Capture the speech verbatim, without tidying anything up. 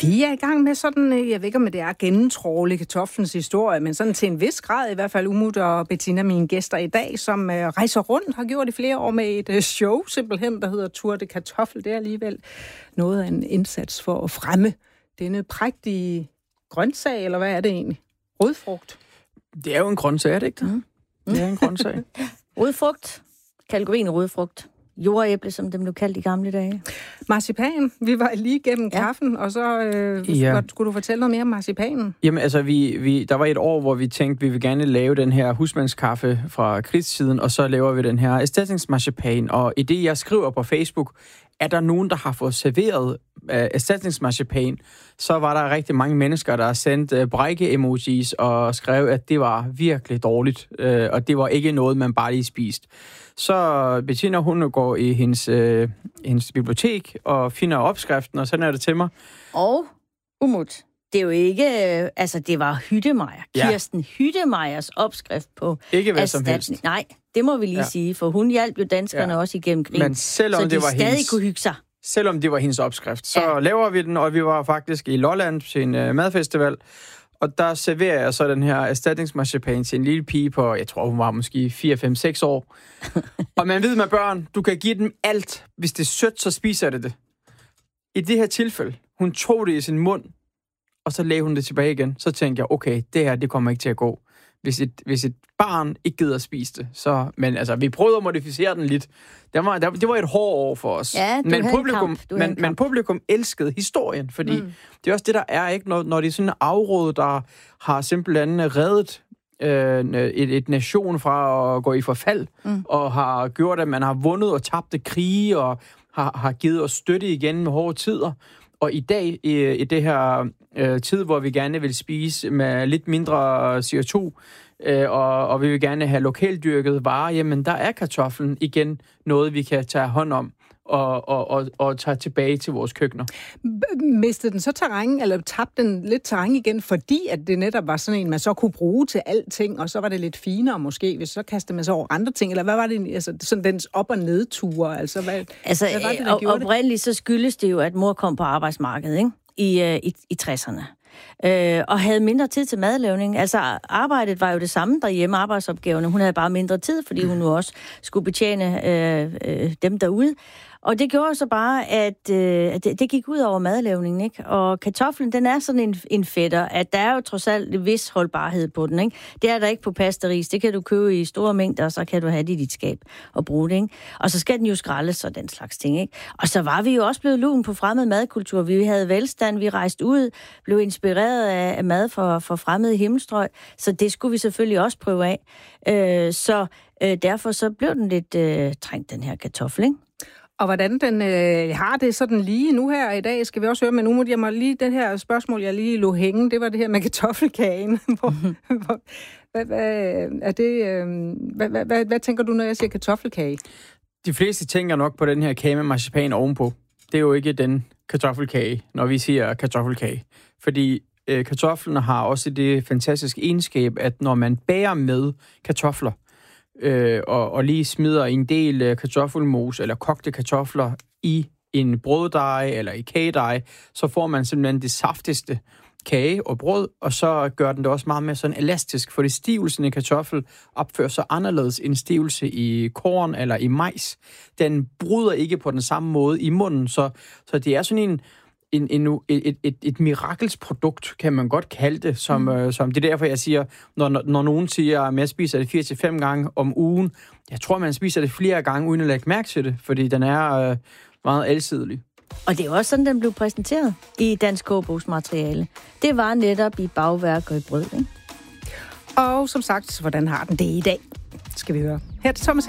Vi er i gang med sådan, jeg ved ikke om det er gennemtråle kartoflens historie, men sådan til en vis grad i hvert fald. Umut og Bettina, mine gæster i dag, som uh, rejser rundt, har gjort i flere år med et uh, show simpelthen, der hedder Tour de Kartoffel. Det er alligevel noget af en indsats for at fremme denne prægtige grøntsag, eller hvad er det egentlig? Rødfrugt? Det er jo en grøntsag, er det ikke? Mm. Det er en grøntsag. Rødfrugt. Kategorien rødfrugt. Jordæble, som dem blev kaldt i gamle dage. Marcipan. Vi var lige gennem ja. kaffen, og så øh, ja. skulle du fortælle noget mere om marcipanen. Jamen altså, vi, vi, der var et år, hvor vi tænkte, vi vil gerne lave den her husmandskaffe fra kridtiden, og så laver vi den her erstatningsmarcipan. Og i det, jeg skriver på Facebook, er der nogen, der har fået serveret uh, erstatningsmarcipan, så var der rigtig mange mennesker, der har sendt uh, brække-emojis og skrev, at det var virkelig dårligt, uh, og det var ikke noget, man bare lige spiste. Så Bettina, hun går i hendes, uh, hendes bibliotek og finder opskriften, og sender det til mig. Og Umut, det er jo ikke, altså det var Hyttemeier, ja. Kirsten Hyttemeyers opskrift på ikke hvad som helst. Nej, det må vi lige ja. sige, for hun hjalp jo danskerne ja. også igennem krigen, men selvom så de det var stadig hendes, kunne hygge sig. Selvom det var hendes opskrift, så ja. laver vi den, og vi var faktisk i Lolland til en uh, madfestival, og der serverer jeg så den her erstatningsmarcipan til en lille pige på, jeg tror hun var måske fire, fem, seks år. Og man ved med børn, du kan give dem alt. Hvis det er sødt, så spiser det det. I det her tilfælde, hun tog det i sin mund, og så lagde hun det tilbage igen. Så tænkte jeg, okay, det her, det kommer ikke til at gå. Hvis et, hvis et barn ikke gider at spise det, så... Men altså, vi prøvede at modificere den lidt. Det var, det var et hårdt år for os. Ja, men, publikum, men, men publikum elskede historien, fordi mm. det er også det, der er, ikke? Når, når det er sådan en afråd, der har simpelthen reddet øh, et, et nation fra at gå i forfald, mm. og har gjort, at man har vundet og tabte krige, og har, har givet os støtte igen med hårde tider. Og i dag, i, i det her øh, tid, hvor vi gerne vil spise med lidt mindre C O to, øh, og, og vi vil gerne have lokaldyrket varer, jamen der er kartoflen igen noget, vi kan tage hånd om og, og, og, og tage tilbage til vores køkkener. Mistede den så terræn, eller tabte den lidt terræn igen, fordi at det netop var sådan en, man så kunne bruge til alting, og så var det lidt finere måske, hvis så kastede man så over andre ting, eller hvad var det, altså sådan dens op- og nedture, altså hvad, altså, hvad var det, der og, gjorde det? Oprindeligt så skyldes det jo, at mor kom på arbejdsmarkedet, ikke? I, i, i tresserne. Øh, og havde mindre tid til madlavning. Altså, arbejdet var jo det samme derhjemme, arbejdsopgaverne. Hun havde bare mindre tid, fordi hun nu også skulle betjene øh, øh, dem derude. Og det gjorde så bare, at, øh, at det, det gik ud over madlavningen, ikke? Og kartoflen, den er sådan en, en fætter, at der er jo trods alt en vis holdbarhed på den, ikke? Det er der ikke på pastaris. Det kan du købe i store mængder, og så kan du have det i dit skab og bruge det, ikke? Og så skal den jo skrælles og den slags ting, ikke? Og så var vi jo også blevet lun på fremmed madkultur. Vi havde velstand, vi rejste ud, blev inspireret af, af mad for, for fremmede himmelstrøg, så det skulle vi selvfølgelig også prøve af. Øh, så øh, derfor så blev den lidt øh, trængt, den her kartoffel, ikke? Og hvordan den øh, har det sådan lige nu her i dag, skal vi også høre, men nu må jeg mig lige det her spørgsmål, jeg lige lå hænge, det var det her med kartoffelkagen. hvor, hvor, hvad, hvad, er det, øh, hvad, hvad, hvad, hvad tænker du, når jeg siger kartoffelkage? De fleste tænker nok på den her kage med marcipan ovenpå. Det er jo ikke den kartoffelkage, når vi siger kartoffelkage. Fordi øh, kartoflen har også det fantastiske egenskab, at når man bager med kartofler, Øh, og, og lige smider en del øh, kartoffelmos eller kogte kartofler i en brøddej eller i kagedej, så får man simpelthen det saftigste kage og brød, og så gør den det også meget mere sådan elastisk, fordi stivelse i kartoffel opfører sig anderledes end stivelse i korn eller i majs. Den bryder ikke på den samme måde i munden, så, så det er sådan en En, en, et, et, et mirakelsprodukt, kan man godt kalde det, som, mm. øh, som det er derfor, jeg siger, når, når nogen siger, at jeg spiser det fire til fem gange om ugen, jeg tror, man spiser det flere gange, uden at lægge mærke til det, fordi den er øh, meget alsidig. Og det er også sådan, den blev præsenteret i Dansk Kogebogsmateriale. Det var netop i bagværk og i brød, ikke? Og som sagt, hvordan har den det i dag? Skal vi høre. Her til Thomas